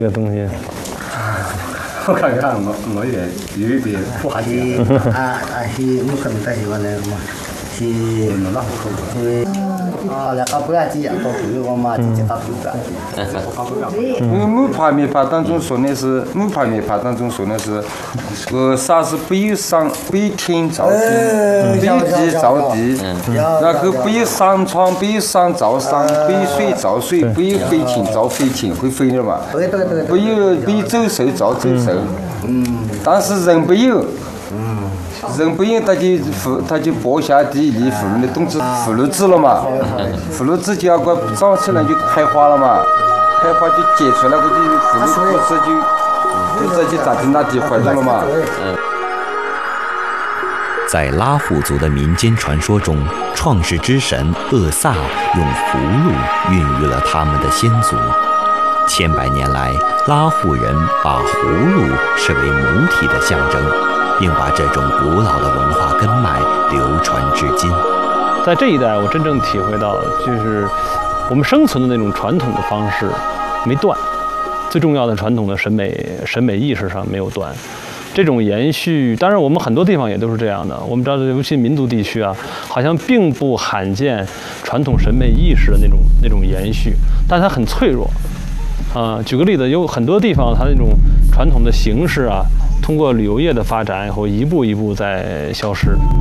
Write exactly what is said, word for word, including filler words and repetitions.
这个东西， 我感觉我我也有一点不好意思。 啊啊，是你可能在喜欢那个嘛？是那好口味。 啊，那个不要紧，都不用我嘛，直接搞不了。 因为木牌灭法当中说的是木牌灭法当中说的是，呃，啥是不有上不有天造地，不有地造地，然后不有山川，不有山造山，不有水造水，不有飞禽造飞禽，会飞了嘛？ 对对对不有不有走兽造走兽，嗯，但是人不有。人不用，他就妇，他就播下地里妇女的动词妇女子了嘛，妇女子就要个长起来就开花了嘛，开花就结出来，个就妇女不是就不是就咋地那地怀着了嘛。 在拉祜族的民间传说中，创世之神厄萨用葫芦孕育了他们的先祖。千百年来，拉祜人把葫芦视为母体的象征。并把这种古老的文化根脉流传至今。 在这一代，我真正体会到，就是我们生存的那种传统的方式没断，最重要的传统的审美审美意识上没有断。这种延续，当然我们很多地方也都是这样的。我们知道，尤其民族地区啊，好像并不罕见传统审美意识的那种那种延续，但它很脆弱。啊、呃，举个例子，有很多地方它那种传统的形式啊。通过旅游业的发展以后，一步一步在消失。